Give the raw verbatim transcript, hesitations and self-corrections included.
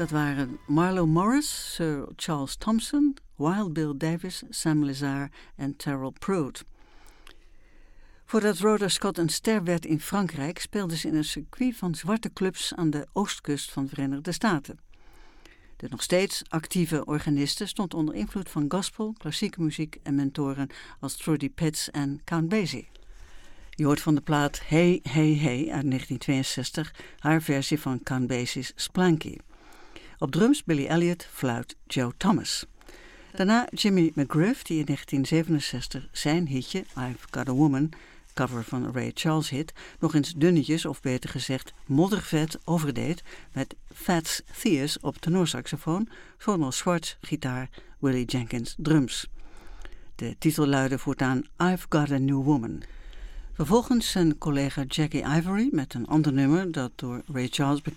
Dat waren Marlo Morris, Sir Charles Thompson, Wild Bill Davis, Sam Lazar en Terrell Pruitt. Voordat Rhoda Scott een ster werd in Frankrijk, speelde ze in een circuit van zwarte clubs aan de oostkust van de Verenigde Staten. De nog steeds actieve organiste stond onder invloed van gospel, klassieke muziek en mentoren als Trudy Pitts en Count Basie. Je hoort van de plaat Hey Hey Hey uit negentien tweeënzestig haar versie van Count Basie's Splanky. Op drums Billy Elliot, fluit Joe Thomas. Daarna Jimmy McGriff, die in negentien zevenenzestig zijn hitje I've Got a Woman, cover van een Ray Charles hit, nog eens dunnetjes, of beter gezegd moddervet, overdeed met Fats Theus op tenorsaxofoon, Sonal Schwartz gitaar, Willie Jenkins drums. De titel luidde voortaan I've Got a New Woman. Vervolgens zijn collega Jackie Ivory met een ander nummer dat door Ray Charles bekend